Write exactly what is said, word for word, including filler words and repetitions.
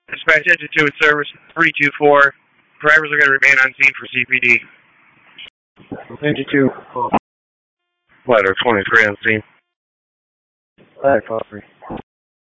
Dispatch engine two in service, three two four. Drivers are going to remain on scene for C P D. Engine two. Ladder twenty-three on scene. Ladder twelve three.